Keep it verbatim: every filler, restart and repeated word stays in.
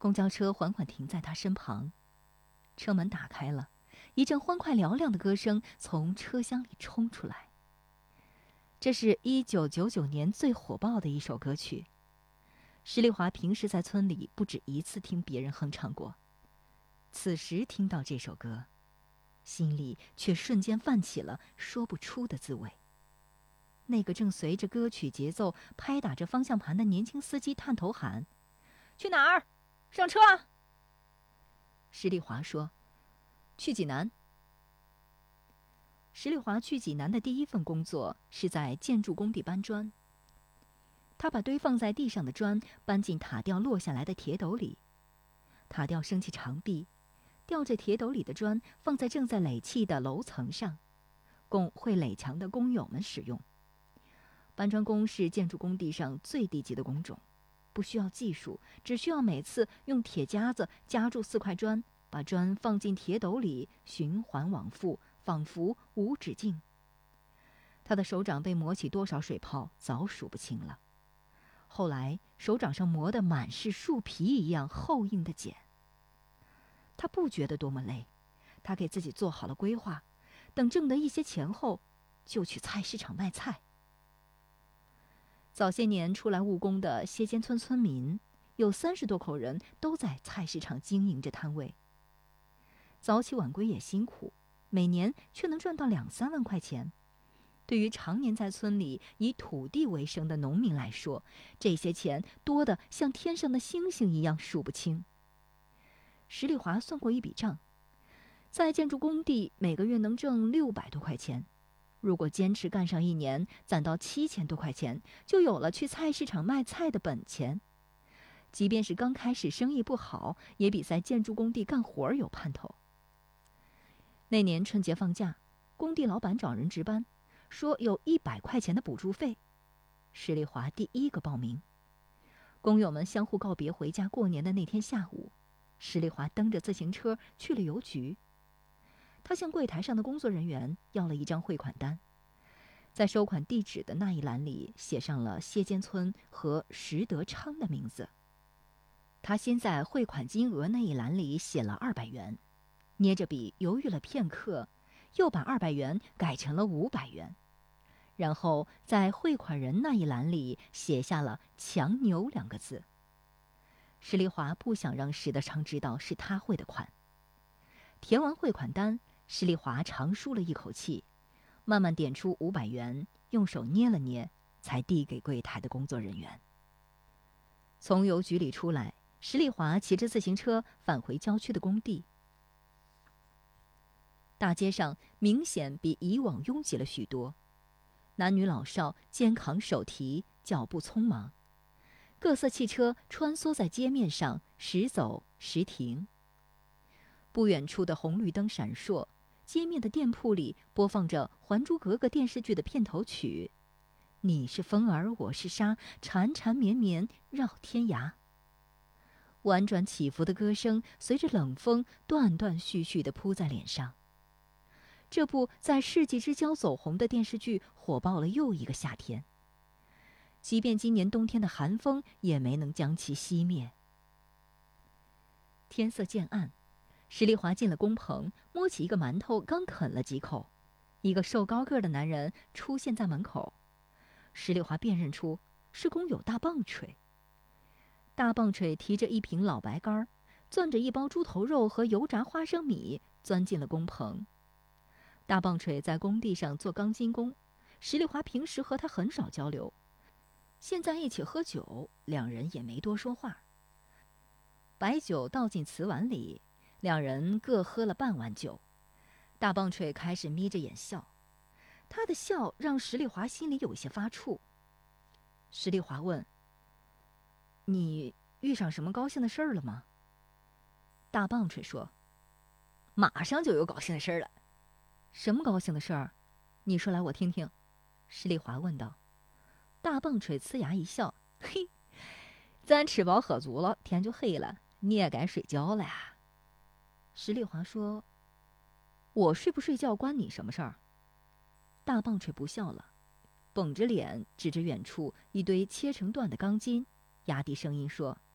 公交车缓缓停在他身旁，车门打开了，一阵欢快嘹亮的歌声从车厢里冲出来。这是一九九九年最火爆的一首歌曲。施丽华平时在村里不止一次听别人哼唱过，此时听到这首歌，心里却瞬间泛起了说不出的滋味。那个正随着歌曲节奏拍打着方向盘的年轻司机探头喊：“去哪儿？上车啊！”施丽华说：“去济南。”施丽华去济南的第一份工作是在建筑工地搬砖。他把堆放在地上的砖搬进塔吊落下来的铁斗里，塔吊升起长臂，吊着铁斗里的砖放在正在垒砌的楼层上，供会垒墙的工友们使用。搬砖工是建筑工地上最低级的工种，不需要技术，只需要每次用铁夹子夹住四块砖，把砖放进铁斗里，循环往复，仿佛无止境。他的手掌被磨起多少水泡，早数不清了。后来手掌上磨得满是树皮一样厚硬的茧。他不觉得多么累，他给自己做好了规划，等挣得一些钱后，就去菜市场卖菜。早些年出来务工的歇间村村民有三十多口人，都在菜市场经营着摊位。早起晚归也辛苦，每年却能赚到两三万块钱。对于常年在村里以土地为生的农民来说，这些钱多得像天上的星星一样数不清。施丽华算过一笔账，在建筑工地每个月能挣六百多块钱，如果坚持干上一年，攒到七千多块钱，就有了去菜市场卖菜的本钱。即便是刚开始生意不好，也比在建筑工地干活有盼头。那年春节放假，工地老板找人值班，说有一百块钱的补助费。施丽华第一个报名。工友们相互告别回家过年的那天下午，施丽华蹬着自行车去了邮局。他向柜台上的工作人员要了一张汇款单，在收款地址的那一栏里写上了歇间村和石德昌的名字。他先在汇款金额那一栏里写了二百元，捏着笔犹豫了片刻，又把二百元改成了五百元，然后在汇款人那一栏里写下了强牛两个字。施丽华不想让石德昌知道是他汇的款。填完汇款单，施丽华长舒了一口气，慢慢点出五百元，用手捏了捏，才递给柜台的工作人员。从邮局里出来，施丽华骑着自行车返回郊区的工地。大街上明显比以往拥挤了许多，男女老少肩扛手提，脚步匆忙，各色汽车穿梭在街面上，时走时停。不远处的红绿灯闪烁，街面的店铺里播放着《还珠格格》电视剧的片头曲，你是风儿我是沙，缠缠绵绵绕天涯。婉转起伏的歌声随着冷风断断续续地扑在脸上。这部在世纪之交走红的电视剧火爆了又一个夏天，即便今年冬天的寒风也没能将其熄灭。天色渐暗，施丽华进了工棚，摸起一个馒头刚啃了几口，一个瘦高个的男人出现在门口。施丽华辨认出是工友大棒槌。大棒槌提着一瓶老白干，攥着一包猪头肉和油炸花生米，钻进了工棚。大棒槌在工地上做钢筋工，施丽华平时和他很少交流，现在一起喝酒，两人也没多说话。白酒倒进瓷碗里，两人各喝了半碗酒。大棒槌开始眯着眼笑，他的笑让施丽华心里有些发怵。施丽华问：“你遇上什么高兴的事儿了吗？”大棒槌说：“马上就有高兴的事儿了。”“什么高兴的事儿？你说来我听听。”施丽华问道。大棒槌呲牙一笑：“嘿，咱吃饱喝足了，天就黑了，你也该睡觉了呀。”施丽华说：“我睡不睡觉关你什么事儿？”大棒槌不笑了，绷着脸指着远处一堆切成段的钢筋，压低声音说：“